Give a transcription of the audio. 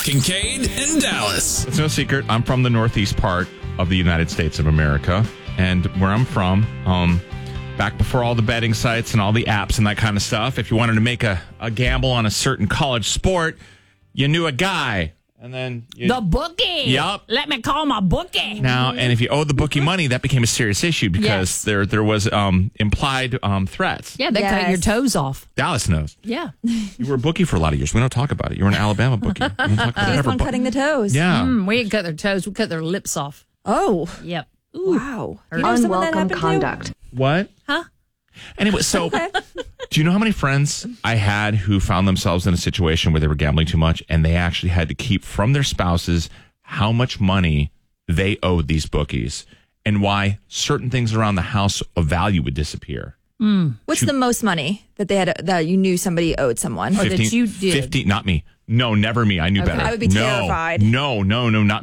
Kincaid and Dallas. It's no secret. I'm from the northeast part of the United States of America. And where I'm from, back before all the betting sites and all the apps and that kind of stuff, if you wanted to make a gamble on a certain college sport, you knew a guy. And then the bookie. Yep. Let me call my bookie. Now, and if you owed the bookie money, that became a serious issue because there was implied threats. Yeah, they cut your toes off. Dallas knows. Yeah. You were a bookie for a lot of years. We don't talk about it. You were an Alabama bookie. We don't talk about He's one cutting the toes. Yeah. We didn't cut their toes. We cut their lips off. Oh. Yep. Ooh. Wow. You know someone that happened conduct. What? Huh? Anyway, so do you know how many friends I had who found themselves in a situation where they were gambling too much and they actually had to keep from their spouses how much money they owed these bookies and why certain things around the house of value would disappear? What's the most money that they had that you knew somebody owed someone? Or that you did? 50, not me. No, never me. I knew better. I would be terrified. No, not